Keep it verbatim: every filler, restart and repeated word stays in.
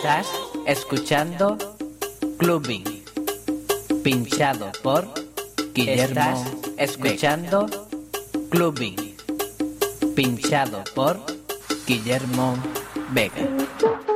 Estás escuchando Clubbing, pinchado por Guillermo. Estás escuchando Clubbing, pinchado por Guillermo Vega.